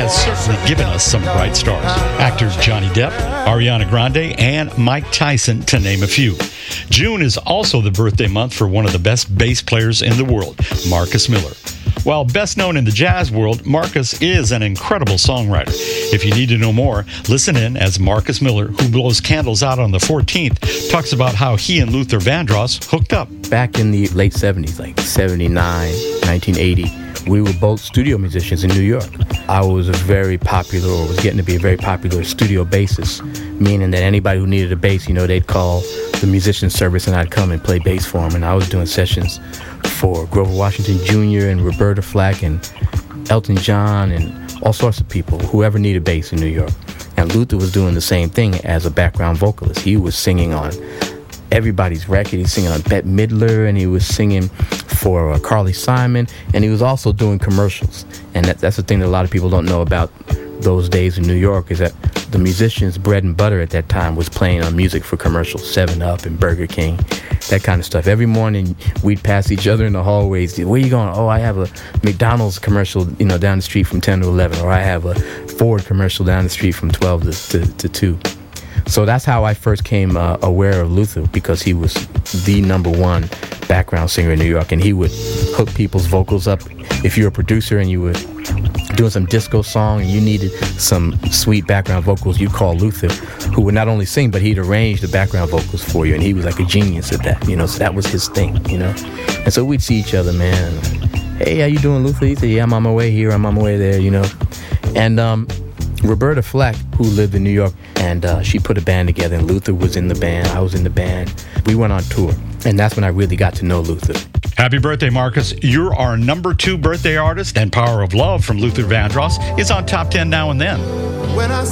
has certainly given us some bright stars. Actors Johnny Depp, Ariana Grande, and Mike Tyson, to name a few. June is also the birthday month for one of the best bass players in the world, Marcus Miller. While best known in the jazz world, Marcus is an incredible songwriter. If you need to know more, listen in as Marcus Miller, who blows candles out on the 14th, talks about how he and Luther Vandross hooked up. Back in the late 70s, like 79, 1980, we were both studio musicians in New York. I was was getting to be a very popular studio bassist, meaning that anybody who needed a bass, they'd call the musician service and I'd come and play bass for them. And I was doing sessions for Grover Washington Jr. and Roberta Flack and Elton John and all sorts of people, whoever needed bass in New York. And Luther was doing the same thing as a background vocalist. He was singing on everybody's record. He was singing on Bette Midler, and he was singing for Carly Simon, and he was also doing commercials. And that's the thing that a lot of people don't know about those days in New York, is that the musicians' bread and butter at that time was playing on music for commercials, 7-Up and Burger King, that kind of stuff. Every morning we'd pass each other in the hallways. Where you going? Oh, I have a McDonald's commercial, down the street from 10 to 11, or I have a Ford commercial down the street from 12 to 2. So that's how I first came aware of Luther, because he was the number one background singer in New York, and he would hook people's vocals up. If you're a producer and you were doing some disco song and you needed some sweet background vocals, you call Luther, who would not only sing, but he'd arrange the background vocals for you, and he was like a genius at that, so that was his thing, And so we'd see each other, man. Hey, how you doing, Luther? He said, yeah, I'm on my way here, I'm on my way there, And Roberta Flack, who lived in New York, and she put a band together, and Luther was in the band, I was in the band. We went on tour, and that's when I really got to know Luther. Happy birthday, Marcus. You're our number 2 birthday artist, and Power of Love from Luther Vandross is on Top 10 Now and Then.